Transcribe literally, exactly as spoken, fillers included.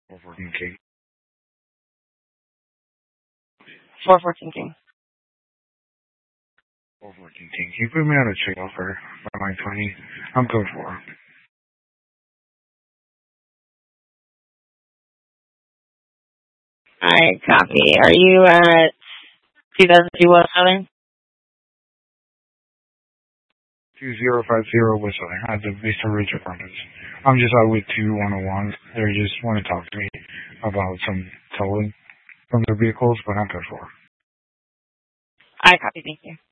fourteen King. four fourteen King. four fourteen King. Can you put me on a trade offer by my twenty? I'm good for. I copy. Are you at two thousand two West Southern? two zero five zero West Southern at the Vista Ridge Apartments. I'm just out with two one oh ones. They just want to talk to me about some towing from their vehicles, but I'm good for. I copy. Thank you.